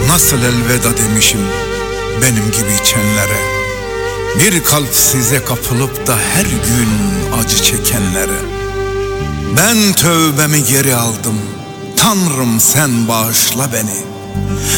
Nasıl elveda demişim benim gibi içenlere, bir kalp size kapılıp da her gün acı çekenlere. Ben tövbemi geri aldım, Tanrım sen bağışla beni.